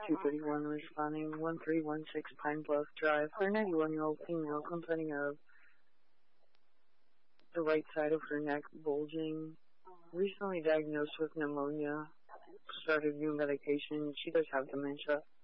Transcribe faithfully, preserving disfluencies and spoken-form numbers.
two thirty-one responding, one three one six Pine Bluff Drive. Our ninety-one-year-old female complaining of the right side of her neck bulging. Recently diagnosed with pneumonia. Started new medication. She does have dementia.